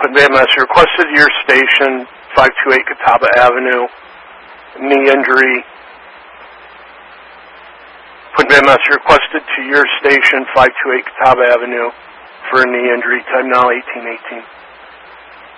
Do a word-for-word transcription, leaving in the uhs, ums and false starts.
Point Bay Master, requested to your station, five two eight Catawba Avenue, knee injury. Point Bay Master, requested to your station, five two eight Catawba Avenue, for a knee injury, time now eighteen eighteen.